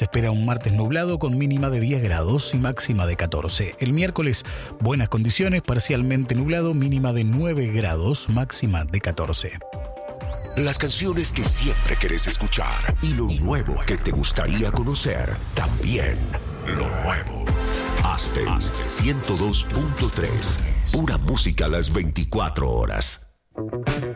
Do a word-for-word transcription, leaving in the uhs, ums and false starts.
Se espera un martes nublado con mínima de diez grados y máxima de catorce. El miércoles, buenas condiciones, parcialmente nublado, mínima de nueve grados, máxima de catorce. Las canciones que siempre querés escuchar y lo nuevo que te gustaría conocer. También lo nuevo. Aspen ciento dos punto tres. Pura música a las veinticuatro horas.